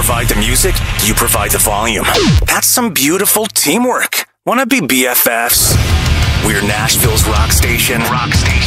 provide the music, you provide the volume. That's some beautiful teamwork. Wanna be BFFs? We're Nashville's rock station.